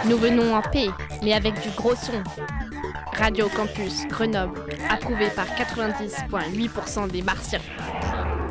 Nous venons en paix, mais avec du gros son. Radio Campus Grenoble, approuvé par 90,8% des Martiens.